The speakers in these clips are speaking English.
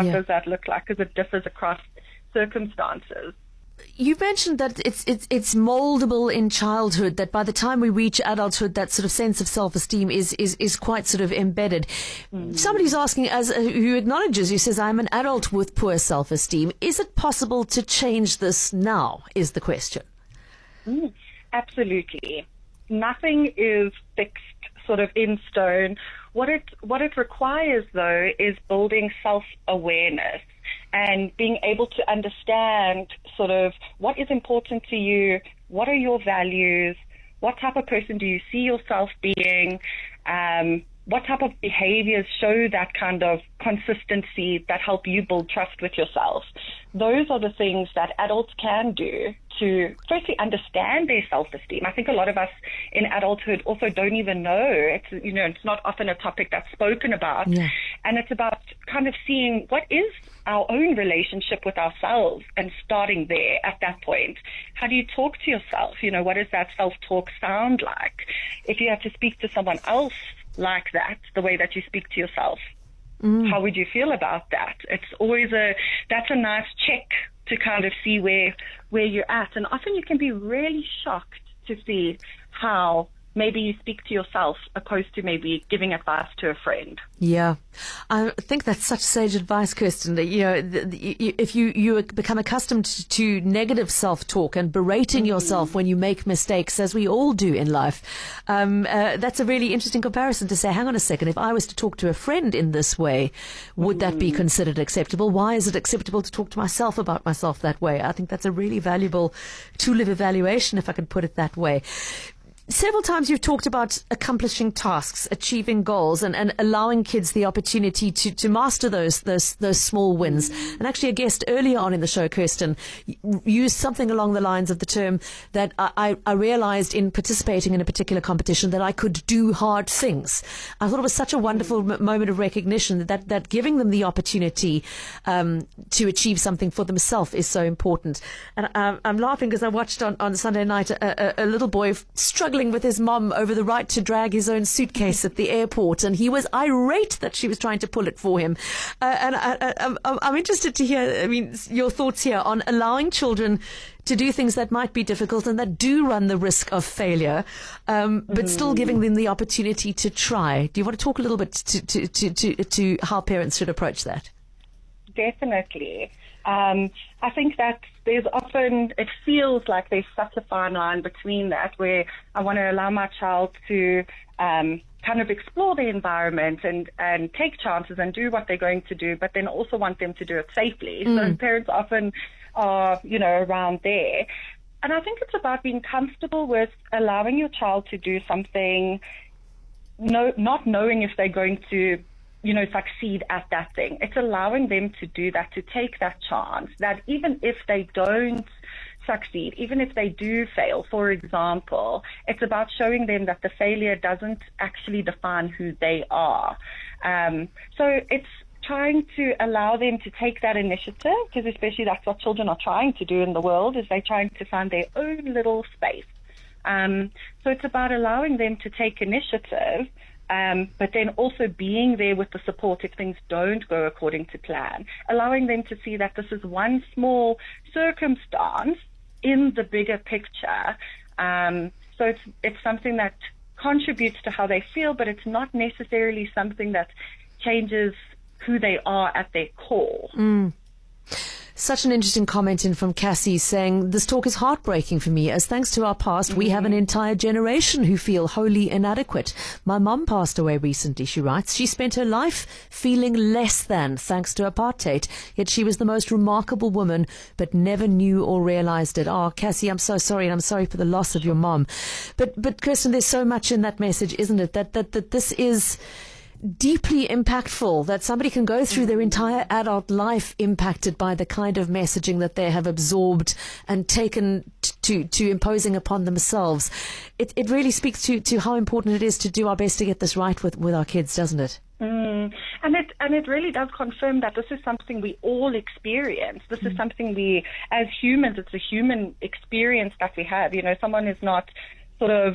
what does that look like? Because it differs across circumstances. You mentioned that it's moldable in childhood, that by the time we reach adulthood, that sort of sense of self-esteem is quite sort of embedded. Somebody's asking, who acknowledges, who says, I'm an adult with poor self-esteem. Is it possible to change this now, is the question. Absolutely. Nothing is fixed sort of in stone. What it requires, though, is building self-awareness and being able to understand sort of what is important to you, what are your values, what type of person do you see yourself being, what type of behaviors show that kind of consistency that help you build trust with yourself. Those are the things that adults can do to firstly understand their self-esteem. I think a lot of us in adulthood also don't even know. It's not often a topic that's spoken about. Yeah. And it's about kind of seeing what is our own relationship with ourselves and starting there at that point. How do you talk to yourself? What does that self-talk sound like? If you have to speak to someone else like that, the way that you speak to yourself, how would you feel about that? It's always that's a nice check to kind of see where you're at. And often you can be really shocked to see how maybe you speak to yourself opposed to maybe giving advice to a friend. Yeah. I think that's such sage advice, Kirsten. If you become accustomed to negative self-talk and berating yourself when you make mistakes, as we all do in life, that's a really interesting comparison to say, hang on a second, if I was to talk to a friend in this way, would that be considered acceptable? Why is it acceptable to talk to myself about myself that way? I think that's a really valuable tool of evaluation, if I can put it that way. Several times you've talked about accomplishing tasks, achieving goals, and allowing kids the opportunity to master those small wins. And actually a guest earlier on in the show, Kirsten, used something along the lines of the term that I realized in participating in a particular competition that I could do hard things. I thought it was such a wonderful moment of recognition that giving them the opportunity to achieve something for themselves is so important. And I'm laughing because I watched on Sunday night a little boy struggling with his mom over the right to drag his own suitcase at the airport, and he was irate that she was trying to pull it for him. And I'm interested to hear, your thoughts here on allowing children to do things that might be difficult and that do run the risk of failure, but still giving them the opportunity to try. Do you want to talk a little bit to how parents should approach that? Definitely. I think that it feels like there's such a fine line between that, where I want to allow my child to kind of explore the environment and take chances and do what they're going to do, but then also want them to do it safely. So parents often are, around there. And I think it's about being comfortable with allowing your child to do something, not knowing if they're going to succeed at that thing. It's allowing them to do that, to take that chance, that even if they don't succeed, even if they do fail, for example, it's about showing them that the failure doesn't actually define who they are. So it's trying to allow them to take that initiative, because especially that's what children are trying to do in the world, is they're trying to find their own little space. So it's about allowing them to take initiative, but then also being there with the support if things don't go according to plan, allowing them to see that this is one small circumstance in the bigger picture. So it's something that contributes to how they feel, but it's not necessarily something that changes who they are at their core. Such an interesting comment in from Cassie saying, this talk is heartbreaking for me, as thanks to our past, we have an entire generation who feel wholly inadequate. My mum passed away recently, she writes. She spent her life feeling less than, thanks to apartheid, yet she was the most remarkable woman, but never knew or realized it. Oh, Cassie, I'm so sorry, and I'm sorry for the loss of your mum. But Kirsten, there's so much in that message, isn't it, that this is deeply impactful, that somebody can go through their entire adult life impacted by the kind of messaging that they have absorbed and taken to imposing upon themselves. It really speaks to how important it is to do our best to get this right with our kids, doesn't it? And it really does confirm that this is something we all experience. This is something we, as humans, it's a human experience that we have. Someone is not sort of,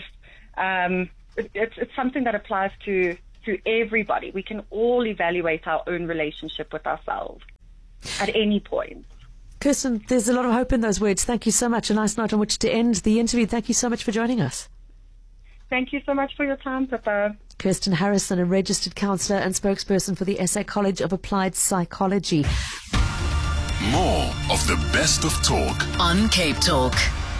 it's something that applies to everybody. We can all evaluate our own relationship with ourselves. at any point. Kirsten, there's a lot of hope in those words. Thank you so much. A nice note on which to end the interview. Thank you so much for joining us. Thank you so much for your time, Pippa. Kirsten Harrison, a registered counsellor and spokesperson for the SA College of Applied Psychology. More of the best of talk on Cape Talk.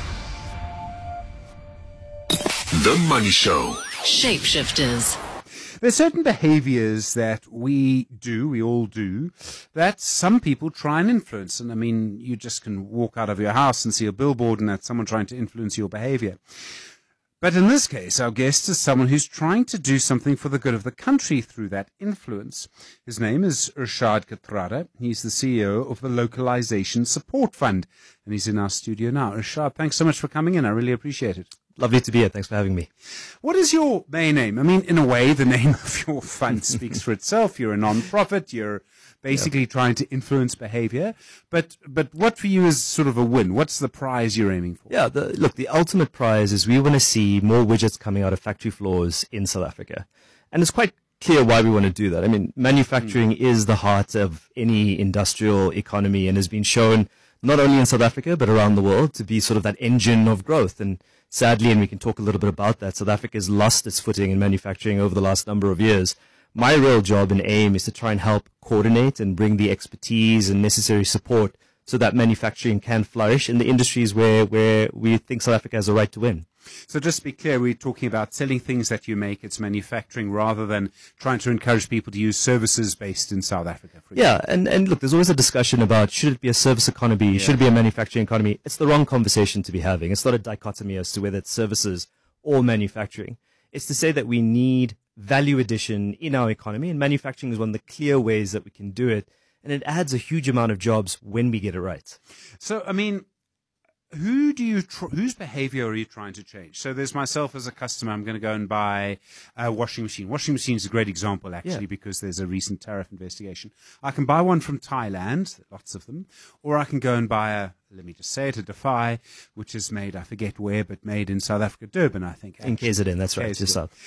The Money Show. Shapeshifters. There's certain behaviors that we all do, that some people try and influence. And I mean, you just can walk out of your house and see a billboard and that's someone trying to influence your behavior. But in this case, our guest is someone who's trying to do something for the good of the country through that influence. His name is Irshad Kathrada. He's the CEO of the Localization Support Fund. And he's in our studio now. Irshad, thanks so much for coming in. I really appreciate it. Lovely to be here. Thanks for having me. What is your main aim? I mean, in a way, the name of your fund speaks for itself. You're a non-profit. You're basically trying to influence behavior. But what for you is sort of a win? What's the prize you're aiming for? Yeah, the ultimate prize is we want to see more widgets coming out of factory floors in South Africa. And it's quite clear why we want to do that. I mean, manufacturing is the heart of any industrial economy and has been shown not only in South Africa, but around the world to be sort of that engine of growth. And sadly, and we can talk a little bit about that, South Africa has lost its footing in manufacturing over the last number of years. My real job and aim is to try and help coordinate and bring the expertise and necessary support so that manufacturing can flourish in the industries where we think South Africa has a right to win. So just to be clear, we're talking about selling things that you make, it's manufacturing, rather than trying to encourage people to use services based in South Africa. Yeah, and look, there's always a discussion about should it be a service economy, should it be a manufacturing economy. It's the wrong conversation to be having. It's not a dichotomy as to whether it's services or manufacturing. It's to say that we need value addition in our economy, and manufacturing is one of the clear ways that we can do it, and it adds a huge amount of jobs when we get it right. So, I mean, whose behavior are you trying to change? So there's myself as a customer. I'm going to go and buy a washing machine. Washing machine is a great example, actually, because there's a recent tariff investigation. I can buy one from Thailand, lots of them, or I can go and buy let me just say it, a Defy, which is made, I forget where, but made in South Africa, Durban, I think. Actually. In KZN, that's right, just south.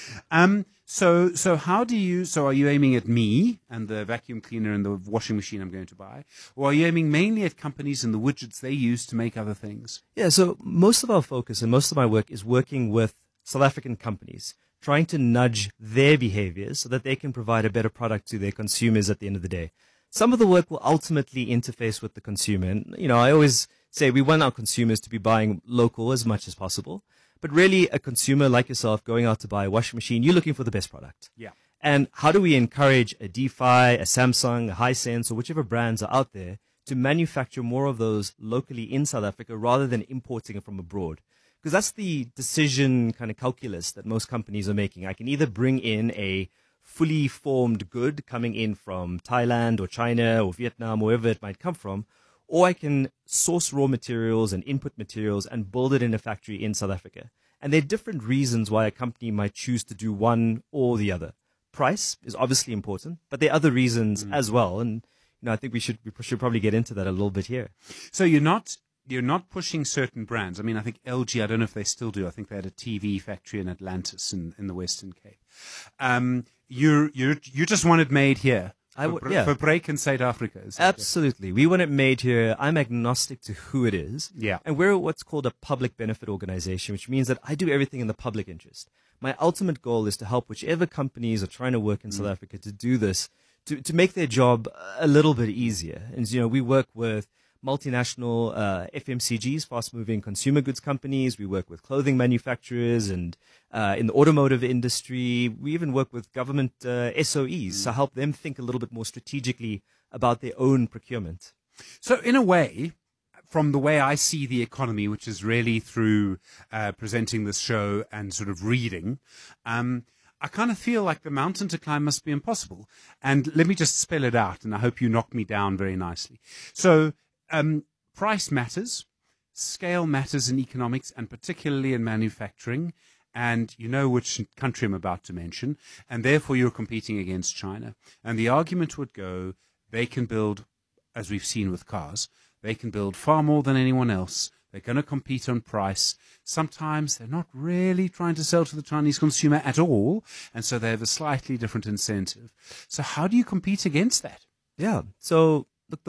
So are you aiming at me and the vacuum cleaner and the washing machine I'm going to buy? Or are you aiming mainly at companies and the widgets they use to make other things? Yeah, so most of our focus and most of my work is working with South African companies, trying to nudge their behaviors so that they can provide a better product to their consumers at the end of the day. Some of the work will ultimately interface with the consumer. And, I always say we want our consumers to be buying local as much as possible. But really, a consumer like yourself going out to buy a washing machine, you're looking for the best product. Yeah. And how do we encourage a Defy, a Samsung, a Hisense, or whichever brands are out there to manufacture more of those locally in South Africa rather than importing it from abroad? Because that's the decision kind of calculus that most companies are making. I can either bring in a fully formed good coming in from Thailand or China or Vietnam, wherever it might come from, or I can source raw materials and input materials and build it in a factory in South Africa. And there are different reasons why a company might choose to do one or the other. Price is obviously important, but there are other reasons as well. And I think we should probably get into that a little bit here. So you're not pushing certain brands. I mean, I think LG, I don't know if they still do. I think they had a TV factory in Atlantis in the Western Cape. You just want it made here. For break in South Africa. Absolutely. We want it made here. I'm agnostic to who it is. Yeah. And we're what's called a public benefit organization, which means that I do everything in the public interest. My ultimate goal is to help whichever companies are trying to work in South Africa to do this, to make their job a little bit easier. And, we work with multinational FMCGs, fast-moving consumer goods companies. We work with clothing manufacturers and in the automotive industry. We even work with government SOEs to help them think a little bit more strategically about their own procurement. So in a way, from the way I see the economy, which is really through presenting this show and sort of reading, I kind of feel like the mountain to climb must be impossible. And let me just spell it out, and I hope you knock me down very nicely. So price matters, scale matters in economics, and particularly in manufacturing. And you know which country I'm about to mention, and therefore you're competing against China. And the argument would go, they can build, as we've seen with cars, they can build far more than anyone else. They're going to compete on price. Sometimes they're not really trying to sell to the Chinese consumer at all, and so they have a slightly different incentive. So how do you compete against that? Yeah. So